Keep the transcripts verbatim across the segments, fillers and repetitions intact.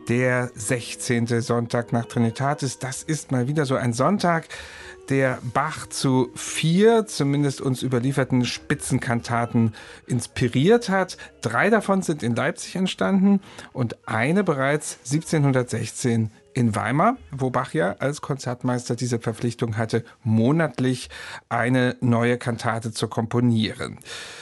Der sechzehnte Sonntag nach Trinitatis, das ist mal wieder so ein Sonntag, der Bach zu vier, zumindest uns überlieferten Spitzenkantaten inspiriert hat. Drei davon sind in Leipzig entstanden und eine bereits siebzehnhundertsechzehn in Weimar, wo Bach ja als Konzertmeister diese Verpflichtung hatte, monatlich eine neue Kantate zu komponieren.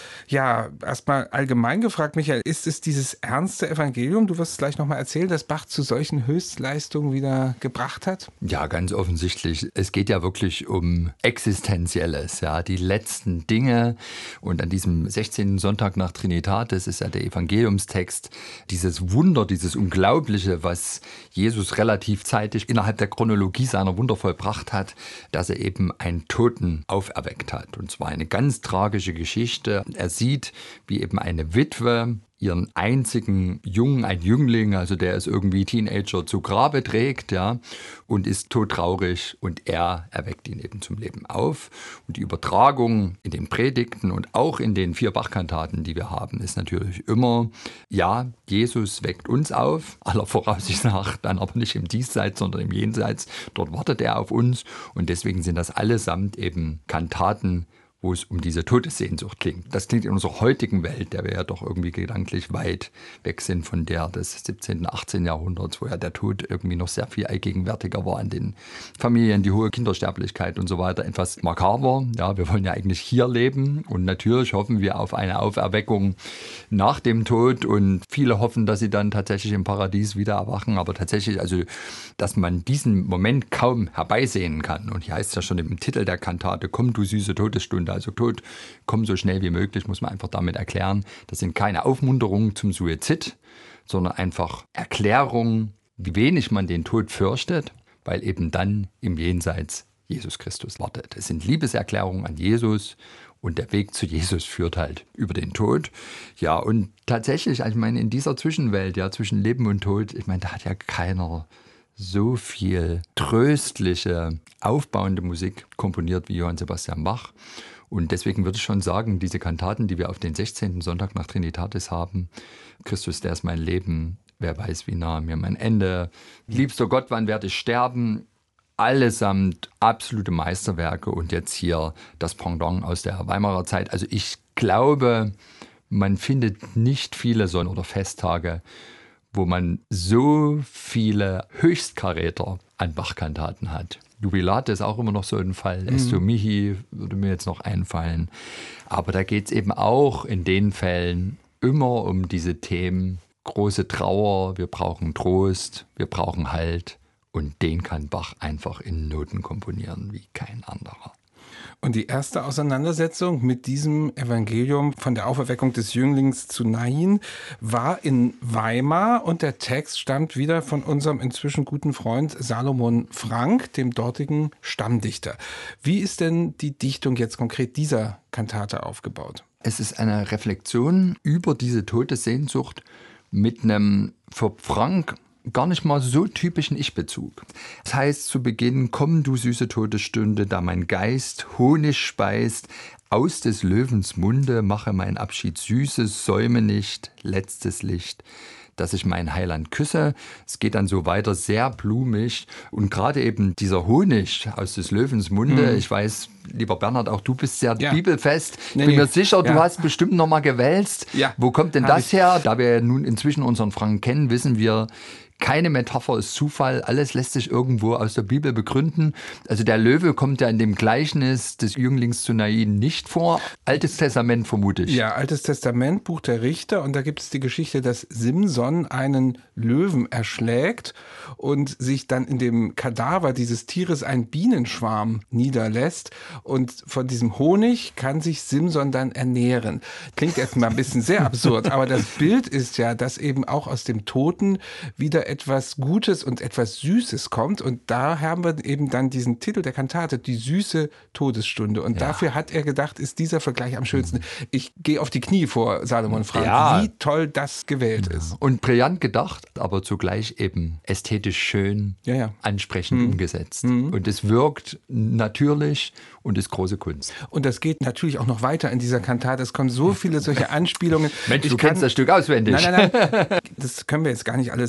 Ja, erstmal allgemein gefragt, Michael, ist es dieses ernste Evangelium, du wirst es gleich nochmal erzählen, das Bach zu solchen Höchstleistungen wieder gebracht hat? Ja, ganz offensichtlich. Es geht ja wirklich um Existenzielles, ja, die letzten Dinge. Und an diesem sechzehnten Sonntag nach Trinitatis ist ja der Evangeliumstext, dieses Wunder, dieses Unglaubliche, was Jesus relativ zeitig innerhalb der Chronologie seiner Wunder vollbracht hat, dass er eben einen Toten auferweckt hat. Und zwar eine ganz tragische Geschichte. Er sieht, wie eben eine Witwe ihren einzigen Jungen, ein Jüngling, also der ist irgendwie Teenager, zu Grabe trägt, ja, und ist todtraurig und er erweckt ihn eben zum Leben auf. Und die Übertragung in den Predigten und auch in den vier Bachkantaten, die wir haben, ist natürlich immer, ja, Jesus weckt uns auf, aller Voraussicht nach, dann aber nicht im Diesseits, sondern im Jenseits. Dort wartet er auf uns und deswegen sind das allesamt eben Kantaten, wo es um diese Todessehnsucht klingt. Das klingt in unserer heutigen Welt, der wir ja doch irgendwie gedanklich weit weg sind von der des siebzehnten, achtzehnten Jahrhunderts, wo ja der Tod irgendwie noch sehr viel allgegenwärtiger war in den Familien, die hohe Kindersterblichkeit und so weiter, etwas makaber. Ja, wir wollen ja eigentlich hier leben und natürlich hoffen wir auf eine Auferweckung nach dem Tod und viele hoffen, dass sie dann tatsächlich im Paradies wieder erwachen, aber tatsächlich, also, dass man diesen Moment kaum herbeisehen kann. Und hier heißt es ja schon im Titel der Kantate, komm du süße Todesstunde, also Tod, komm so schnell wie möglich, muss man einfach damit erklären. Das sind keine Aufmunterungen zum Suizid, sondern einfach Erklärungen, wie wenig man den Tod fürchtet, weil eben dann im Jenseits Jesus Christus wartet. Es sind Liebeserklärungen an Jesus und der Weg zu Jesus führt halt über den Tod. Ja, und tatsächlich, ich meine, in dieser Zwischenwelt, ja, zwischen Leben und Tod, ich meine, da hat ja keiner so viel tröstliche, aufbauende Musik komponiert wie Johann Sebastian Bach. Und deswegen würde ich schon sagen, diese Kantaten, die wir auf den sechzehnten Sonntag nach Trinitatis haben, Christus, der ist mein Leben, wer weiß, wie nah mir mein Ende, liebster Gott, wann werde ich sterben, allesamt absolute Meisterwerke und jetzt hier das Pendant aus der Weimarer Zeit. Also ich glaube, man findet nicht viele Sonn- oder Festtage, wo man so viele Höchstkaräter an Bachkantaten hat. Jubilate ist auch immer noch so ein Fall. Mhm. Esto Mihi würde mir jetzt noch einfallen. Aber da geht es eben auch in den Fällen immer um diese Themen. Große Trauer, wir brauchen Trost, wir brauchen Halt. Und den kann Bach einfach in Noten komponieren wie kein anderer. Und die erste Auseinandersetzung mit diesem Evangelium von der Auferweckung des Jünglings zu Nain war in Weimar und der Text stammt wieder von unserem inzwischen guten Freund Salomon Frank, dem dortigen Stammdichter. Wie ist denn die Dichtung jetzt konkret dieser Kantate aufgebaut? Es ist eine Reflexion über diese Todessehnsucht mit einem für Frank gar nicht mal so typischen Ich-Bezug. Das heißt zu Beginn, komm du süße Todesstunde, da mein Geist Honig speist, aus des Löwens Munde mache mein Abschied süßes, säume nicht, letztes Licht, dass ich mein Heiland küsse. Es geht dann so weiter, sehr blumig. Und gerade eben dieser Honig aus des Löwens Munde, mhm. ich weiß, lieber Bernhard, auch du bist sehr ja. bibelfest. Ich nee, bin nee. mir sicher, du ja. hast bestimmt noch mal gewälzt. Ja. Wo kommt denn Hab das ich. her? Da wir nun inzwischen unseren Frank kennen, wissen wir, keine Metapher ist Zufall, alles lässt sich irgendwo aus der Bibel begründen. Also der Löwe kommt ja in dem Gleichnis des Jünglings zu Nain nicht vor. Altes Testament vermute ich. Ja, Altes Testament, Buch der Richter. Und da gibt es die Geschichte, dass Simson einen Löwen erschlägt und sich dann in dem Kadaver dieses Tieres ein Bienenschwarm niederlässt. Und von diesem Honig kann sich Simson dann ernähren. Klingt jetzt mal ein bisschen sehr absurd, aber das Bild ist ja, dass eben auch aus dem Toten wieder etwas Gutes und etwas Süßes kommt. Und da haben wir eben dann diesen Titel der Kantate, die süße Todesstunde. Und ja. dafür hat er gedacht, ist dieser Vergleich am schönsten. Ich gehe auf die Knie vor Salomon Frank, ja. wie toll das gewählt ja. ist. Und brillant gedacht, aber zugleich eben ästhetisch schön, ja, ja. ansprechend mhm. umgesetzt. Mhm. Und es wirkt natürlich und ist große Kunst. Und das geht natürlich auch noch weiter in dieser Kantate. Es kommen so viele solche Anspielungen. Mensch, ich du kann, kennst das Stück auswendig. Nein, nein, nein. Das können wir jetzt gar nicht alles einzeln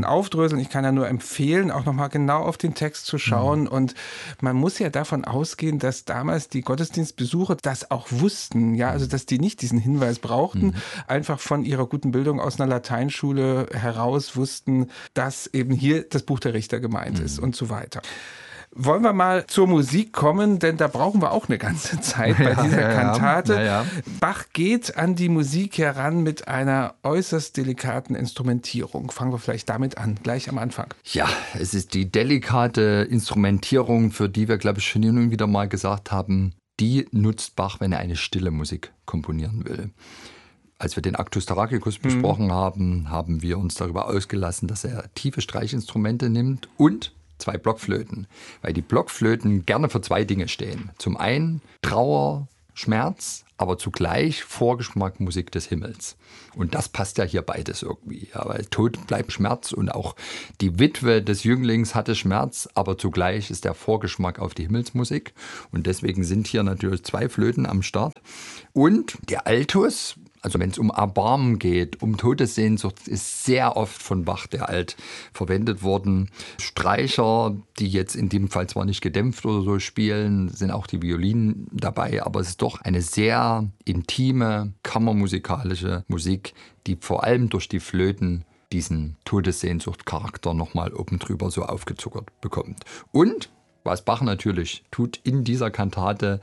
aufdröseln. Ich kann ja nur empfehlen, auch nochmal genau auf den Text zu schauen. Mhm. Und man muss ja davon ausgehen, dass damals die Gottesdienstbesucher das auch wussten. Ja, also dass die nicht diesen Hinweis brauchten, mhm. einfach von ihrer guten Bildung aus einer Lateinschule heraus wussten, dass eben hier das Buch der Richter gemeint mhm. ist und so weiter. Wollen wir mal zur Musik kommen, denn da brauchen wir auch eine ganze Zeit bei ja, dieser ja, Kantate. Ja. Ja, ja. Bach geht an die Musik heran mit einer äußerst delikaten Instrumentierung. Fangen wir vielleicht damit an, gleich am Anfang. Ja, es ist die delikate Instrumentierung, für die wir, glaube ich, schon hin und wieder mal gesagt haben, die nutzt Bach, wenn er eine stille Musik komponieren will. Als wir den Actus Tragicus besprochen mhm. haben, haben wir uns darüber ausgelassen, dass er tiefe Streichinstrumente nimmt und zwei Blockflöten, weil die Blockflöten gerne für zwei Dinge stehen. Zum einen Trauer, Schmerz, aber zugleich Vorgeschmack Musik des Himmels. Und das passt ja hier beides irgendwie. Ja, weil Tod bleibt Schmerz und auch die Witwe des Jünglings hatte Schmerz, aber zugleich ist der Vorgeschmack auf die Himmelsmusik. Und deswegen sind hier natürlich zwei Flöten am Start. Und der Altus, also wenn es um Erbarmen geht, um Todessehnsucht, ist sehr oft von Bach der Alt verwendet worden. Streicher, die jetzt in dem Fall zwar nicht gedämpft oder so spielen, sind auch die Violinen dabei, aber es ist doch eine sehr intime, kammermusikalische Musik, die vor allem durch die Flöten diesen Todessehnsucht-Charakter nochmal oben drüber so aufgezuckert bekommt. Und, was Bach natürlich tut in dieser Kantate,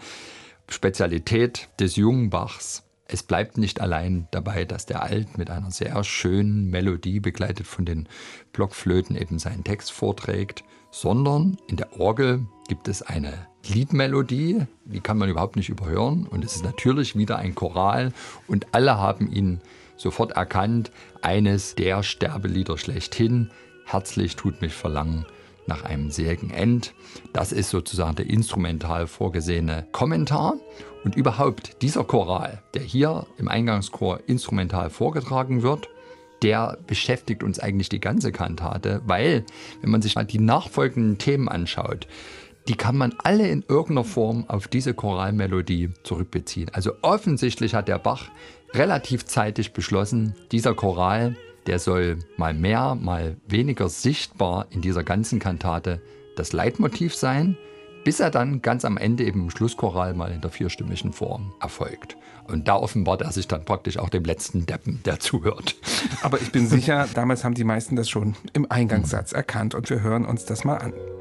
Spezialität des jungen Bachs, es bleibt nicht allein dabei, dass der Alt mit einer sehr schönen Melodie, begleitet von den Blockflöten, eben seinen Text vorträgt, sondern in der Orgel gibt es eine Liedmelodie, die kann man überhaupt nicht überhören. Und es ist natürlich wieder ein Choral und alle haben ihn sofort erkannt. Eines der Sterbelieder schlechthin, Herzlich tut mich verlangen nach einem seligen End. Das ist sozusagen der instrumental vorgesehene Kommentar. Und überhaupt dieser Choral, der hier im Eingangschor instrumental vorgetragen wird, der beschäftigt uns eigentlich die ganze Kantate, weil, wenn man sich mal die nachfolgenden Themen anschaut, die kann man alle in irgendeiner Form auf diese Choralmelodie zurückbeziehen. Also offensichtlich hat der Bach relativ zeitig beschlossen, dieser Choral, der soll mal mehr, mal weniger sichtbar in dieser ganzen Kantate das Leitmotiv sein, bis er dann ganz am Ende eben im Schlusschoral mal in der vierstimmigen Form erfolgt. Und da offenbart er sich dann praktisch auch dem letzten Deppen, der zuhört. Aber ich bin sicher, damals haben die meisten das schon im Eingangssatz erkannt und wir hören uns das mal an.